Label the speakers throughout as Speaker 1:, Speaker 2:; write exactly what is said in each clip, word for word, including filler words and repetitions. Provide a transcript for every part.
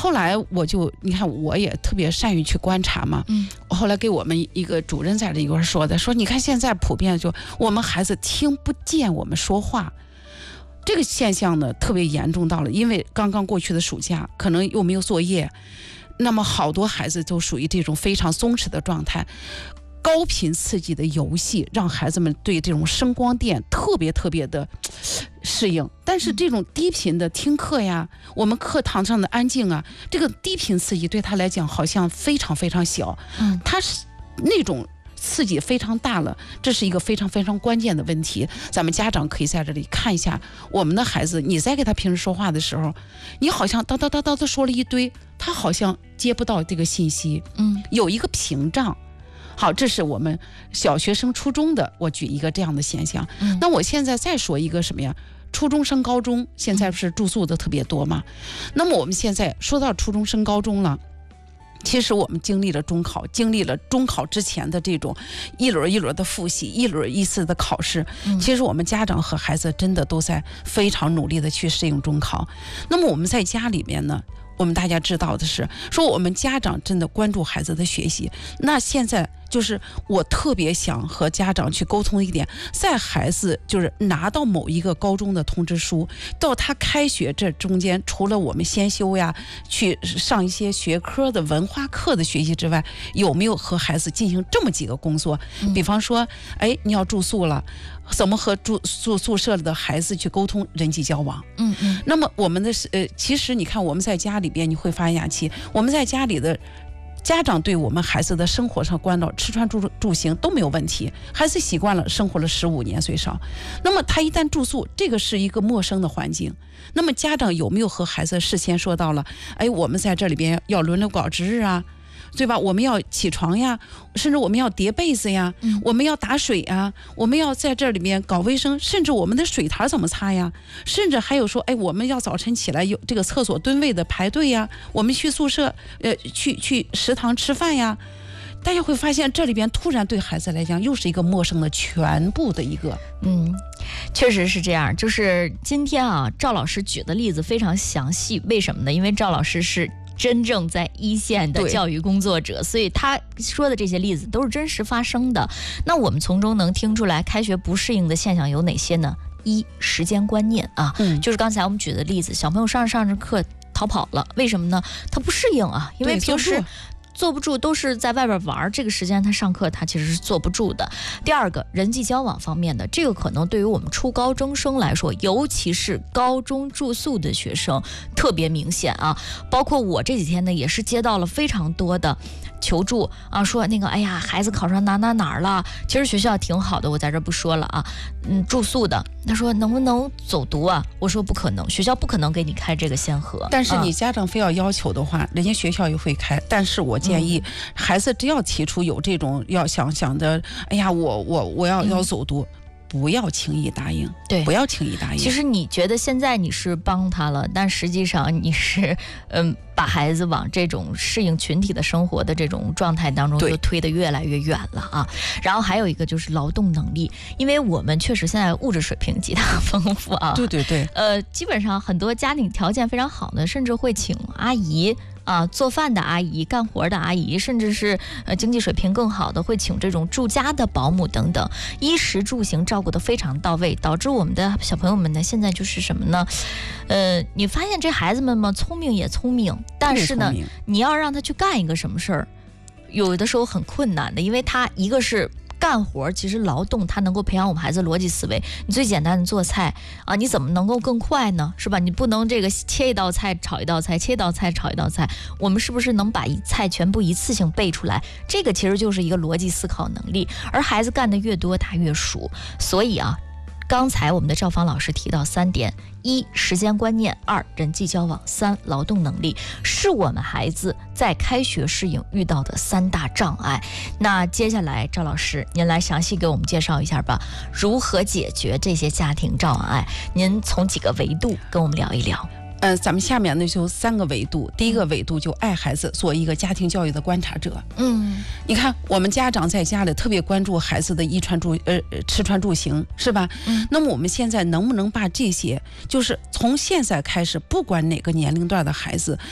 Speaker 1: 后来我就你看我也特别善于去观察嘛，
Speaker 2: 嗯，
Speaker 1: 我后来给我们一个主任在这一块说的，说你看现在普遍就我们孩子听不见我们说话。这个现象呢特别严重到了，因为刚刚过去的暑假可能又没有作业，那么好多孩子都属于这种非常松弛的状态，高频刺激的游戏让孩子们对这种声光电特别特别的适应，但是这种低频的听课呀，我们课堂上的安静啊，这个低频刺激对他来讲好像非常非常小，
Speaker 2: 嗯，
Speaker 1: 他是那种刺激非常大了，这是一个非常非常关键的问题。咱们家长可以在这里看一下我们的孩子，你在给他平时说话的时候，你好像叨叨叨叨的说了一堆，他好像接不到这个信息，
Speaker 2: 嗯，
Speaker 1: 有一个屏障。好，这是我们小学生初中的，我举一个这样的现象。
Speaker 2: 嗯，
Speaker 1: 那我现在再说一个什么呀？初中升高中，现在不是住宿的特别多嘛？那么我们现在说到初中升高中了。其实我们经历了中考，经历了中考之前的这种一轮一轮的复习，一轮一次的考试。
Speaker 2: 嗯，
Speaker 1: 其实我们家长和孩子真的都在非常努力的去适应中考。那么我们在家里面呢，我们大家知道的是，说我们家长真的关注孩子的学习。那现在就是我特别想和家长去沟通一点，在孩子就是拿到某一个高中的通知书，到他开学这中间，除了我们先修呀，去上一些学科的文化课的学习之外，有没有和孩子进行这么几个工作？
Speaker 2: 嗯，
Speaker 1: 比方说，哎，你要住宿了，怎么和住住宿舍的孩子去沟通人际交往？
Speaker 2: 嗯嗯。
Speaker 1: 那么我们的呃，其实你看我们在家里边，你会发现雅琪，我们在家里的。家长对我们孩子的生活上关照，吃穿住住行都没有问题，孩子习惯了，生活了十五年最少。那么他一旦住宿，这个是一个陌生的环境。那么家长有没有和孩子事先说到了？哎，我们在这里边要轮流搞值日啊，对吧？我们要起床呀，甚至我们要叠被子呀，
Speaker 2: 嗯，
Speaker 1: 我们要打水呀，我们要在这里面搞卫生，甚至我们的水台怎么擦呀，甚至还有说，哎，我们要早晨起来有这个厕所蹲位的排队呀，我们去宿舍，呃，去去食堂吃饭呀。大家会发现这里边突然对孩子来讲又是一个陌生的全部的一个，
Speaker 2: 嗯，确实是这样。就是今天啊，赵老师举的例子非常详细，为什么呢？因为赵老师是真正在一线的教育工作者，所以他说的这些例子都是真实发生的。那我们从中能听出来开学不适应的现象有哪些呢？一，时间观念啊，
Speaker 1: 嗯，
Speaker 2: 就是刚才我们举的例子，小朋友上着上着课逃跑了，为什么呢？他不适应啊，因为平时坐不住，都是在外边玩，这个时间他上课他其实是坐不住的。第二个，人际交往方面的，这个可能对于我们初高中生来说，尤其是高中住宿的学生特别明显啊。包括我这几天呢，也是接到了非常多的求助啊，说那个哎呀，孩子考上哪哪哪儿了，其实学校挺好的，我在这不说了啊。嗯，住宿的，他说能不能走读啊？我说不可能，学校不可能给你开这个先河。
Speaker 1: 但是你家长非要要求的话，啊，人家学校也会开。但是我建议，孩子只要提出有这种要想想的，哎呀，我我我要要走读。嗯，不要轻易答应，
Speaker 2: 对，
Speaker 1: 不要轻易答应。
Speaker 2: 其实你觉得现在你是帮他了，但实际上你是，嗯，把孩子往这种适应群体的生活的这种状态当中就推得越来越远了啊。然后还有一个就是劳动能力，因为我们确实现在物质水平极大丰富啊。
Speaker 1: 对对对。
Speaker 2: 呃，基本上很多家庭条件非常好的，甚至会请阿姨。啊，做饭的阿姨、干活的阿姨，甚至是呃经济水平更好的，会请这种住家的保姆等等，衣食住行照顾得非常到位，导致我们的小朋友们呢，现在就是什么呢？呃，你发现这孩子们嘛，聪明也聪明，但是呢，你要让他去干一个什么事儿，有的时候很困难的，因为他一个是。干活其实劳动它能够培养我们孩子逻辑思维。你最简单的做菜啊，你怎么能够更快呢？是吧？你不能这个切一道菜炒一道菜，切一道菜炒一道菜。我们是不是能把一菜全部一次性背出来？这个其实就是一个逻辑思考能力。而孩子干得越多，他越熟。所以啊，刚才我们的赵芳老师提到三点：一、时间观念；二、人际交往；三、劳动能力，是我们孩子在开学适应遇到的三大障碍。那接下来，赵老师您来详细给我们介绍一下吧，如何解决这些家庭障碍？您从几个维度跟我们聊一聊。
Speaker 1: 呃，咱们下面呢就三个维度。第一个维度就爱孩子，做一个家庭教育的观察者。
Speaker 2: 嗯，
Speaker 1: 你看我们家长在家里特别关注孩子的衣穿住呃吃穿住行，是吧？
Speaker 2: 嗯，
Speaker 1: 那么我们现在能不能把这些，就是从现在开始，不管哪个年龄段的孩子，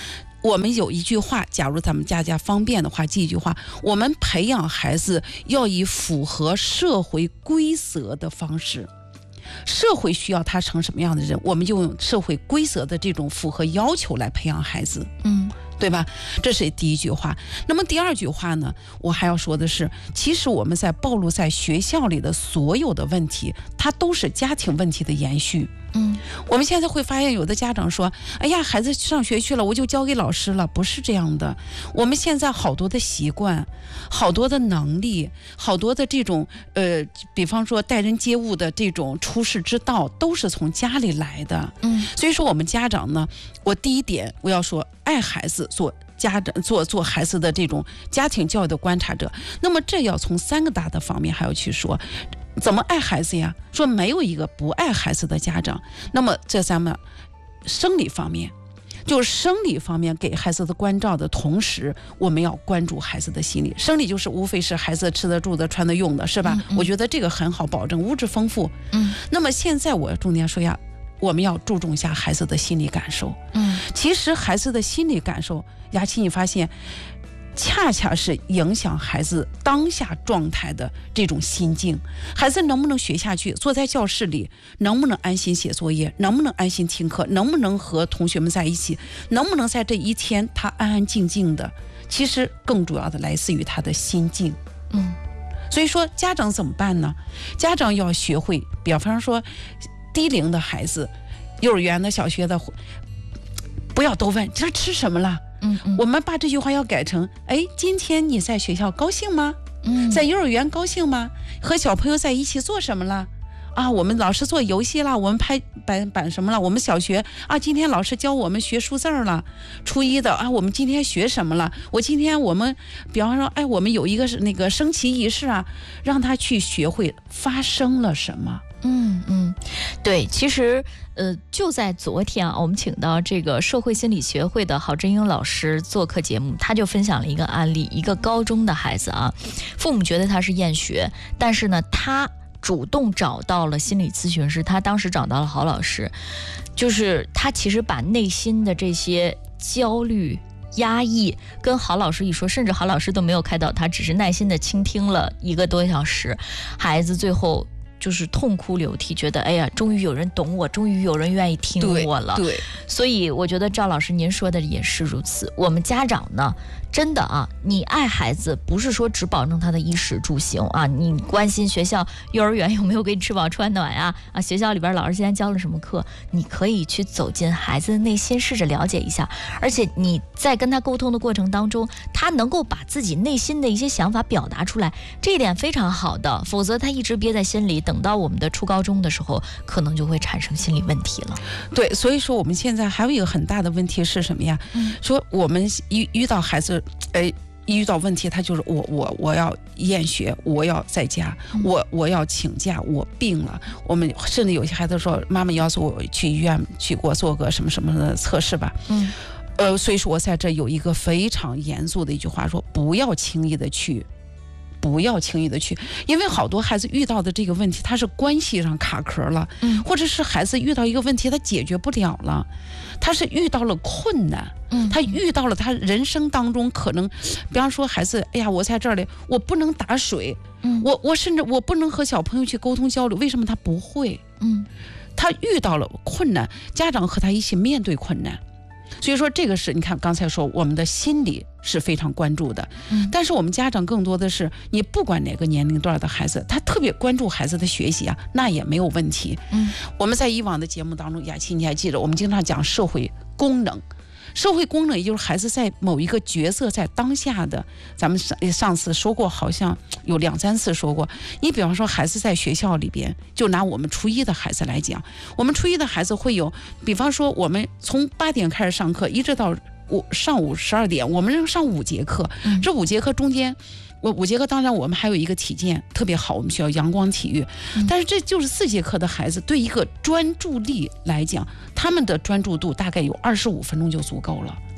Speaker 1: 我们有一句话，假如咱们家家方便的话，记一句话：我们培养孩子要以符合社会规则的方式。社会需要他成什么样的人，我们就用社会规则的这种符合要求来培养孩子，
Speaker 2: 嗯，
Speaker 1: 对吧？这是第一句话。那么第二句话呢，我还要说的是，其实我们在暴露在学校里的所有的问题，它都是家庭问题的延续。
Speaker 2: 嗯，
Speaker 1: 我们现在会发现有的家长说，哎呀，孩子上学去了，我就交给老师了。不是这样的，我们现在好多的习惯，好多的能力，好多的这种呃，比方说待人接物的这种处世之道，都是从家里来的。
Speaker 2: 嗯，
Speaker 1: 所以说我们家长呢，我第一点我要说，爱孩子，做家长，做做孩子的这种家庭教育的观察者。那么这要从三个大的方面还要去说。怎么爱孩子呀？说没有一个不爱孩子的家长。那么这咱们生理方面，就是生理方面给孩子的关照的同时，我们要关注孩子的心理。生理就是无非是孩子吃的、住的、穿的、用的，是吧？嗯嗯，我觉得这个很好，保证物质丰富。
Speaker 2: 嗯。
Speaker 1: 那么现在我重点说一下，我们要注重一下孩子的心理感受。
Speaker 2: 嗯。
Speaker 1: 其实孩子的心理感受，雅琪，你发现？恰恰是影响孩子当下状态的这种心境，孩子能不能学下去，坐在教室里能不能安心写作业，能不能安心听课，能不能和同学们在一起，能不能在这一天他安安静静的，其实更主要的来自于他的心境。
Speaker 2: 嗯，
Speaker 1: 所以说家长怎么办呢？家长要学会，比方说低龄的孩子，幼儿园的、小学的，不要都问这吃什么了。
Speaker 2: 嗯嗯，
Speaker 1: 我们把这句话要改成，哎，今天你在学校高兴吗？
Speaker 2: 嗯，
Speaker 1: 在幼儿园高兴吗？和小朋友在一起做什么了？啊，我们老师做游戏了，我们拍板板什么了？我们小学啊，今天老师教我们学数字了。初一的啊，我们今天学什么了？我今天我们，比方说，哎，我们有一个是那个升旗仪式啊，让他去学会发生了什么。
Speaker 2: 嗯嗯，对，其实呃，就在昨天啊，我们请到这个社会心理学会的郝真英老师做客节目，他就分享了一个案例，一个高中的孩子啊，父母觉得他是厌学，但是呢，他主动找到了心理咨询师，他当时找到了郝老师，就是他其实把内心的这些焦虑压抑跟郝老师一说，甚至郝老师都没有开导他，只是耐心的倾听了一个多小时，孩子最后就是痛哭流涕，觉得哎呀，终于有人懂我，终于有人愿意听我了。
Speaker 1: 对，对，
Speaker 2: 所以我觉得赵老师您说的也是如此。我们家长呢，真的啊，你爱孩子不是说只保证他的衣食住行啊，你关心学校幼儿园有没有给你吃饱穿暖啊，啊，学校里边老师今天教了什么课，你可以去走进孩子的内心，试着了解一下。而且你在跟他沟通的过程当中，他能够把自己内心的一些想法表达出来，这一点非常好的，否则他一直憋在心里，等到我们的初高中的时候，可能就会产生心理问题了。
Speaker 1: 对，所以说我们现在还有一个很大的问题是什么呀？嗯、说我们遇遇到孩子，哎，一遇到问题，他就是我我我要厌学，我要在家，嗯、我我要请假，我病了。我们甚至有些孩子说，妈妈要求我去医院去给我做个什么什么的测试吧。
Speaker 2: 嗯，
Speaker 1: 呃，所以说我在这有一个非常严肃的一句话说，不要轻易的去。不要轻易的去，因为好多孩子遇到的这个问题，他是关系上卡壳了，
Speaker 2: 嗯，
Speaker 1: 或者是孩子遇到一个问题，他解决不了了，他是遇到了困难，
Speaker 2: 嗯，
Speaker 1: 他遇到了他人生当中可能，比方说孩子，哎呀，我在这里，我不能打水，
Speaker 2: 嗯，
Speaker 1: 我我甚至我不能和小朋友去沟通交流，为什么他不会？
Speaker 2: 嗯，
Speaker 1: 他遇到了困难，家长和他一起面对困难。所以说这个是你看刚才说我们的心理是非常关注的，
Speaker 2: 嗯，
Speaker 1: 但是我们家长更多的是你不管哪个年龄段的孩子，他特别关注孩子的学习啊，那也没有问题。
Speaker 2: 嗯，
Speaker 1: 我们在以往的节目当中，雅琪你还记得我们经常讲社会功能，社会功能也就是孩子在某一个角色在当下的，咱们上上次说过，好像有两三次说过。你比方说孩子在学校里边，就拿我们初一的孩子来讲，我们初一的孩子会有，比方说我们从八点开始上课，一直到午上午十二点，我们上五节课，
Speaker 2: 嗯、
Speaker 1: 这五节课中间。我五节课当然我们还有一个体健特别好，我们学校阳光体育，
Speaker 2: 嗯、
Speaker 1: 但是这就是四节课的孩子对一个专注力来讲，他们的专注度大概有二十五分钟就足够了。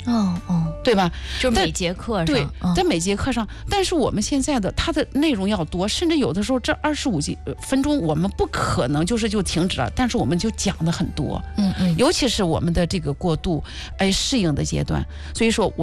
Speaker 2: 哦哦，
Speaker 1: 对吧？
Speaker 2: 就是每节课上，
Speaker 1: 对，
Speaker 2: 嗯、
Speaker 1: 在每节课上，但是我们现在的它的内容要多，甚至有的时候这二十五几分钟我们不可能就是就停止了，但是我们就讲的很多，
Speaker 2: 嗯嗯，
Speaker 1: 尤其是我们的这个过渡哎适应的阶段，所以说我。